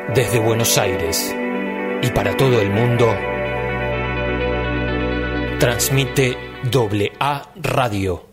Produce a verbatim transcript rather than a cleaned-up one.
Desde Buenos Aires y para todo el mundo, transmite doble A Radio.